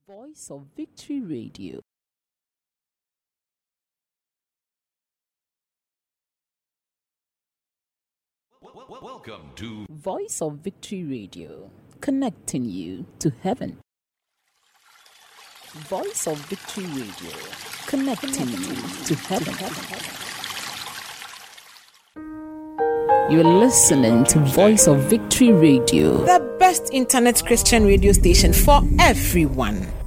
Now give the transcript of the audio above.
Voice of Victory Radio. Welcome to Voice of Victory Radio, connecting you to heaven. Voice of Victory Radio, connecting you to heaven. You're listening to Voice of Victory Radio, the best internet Christian radio station for everyone.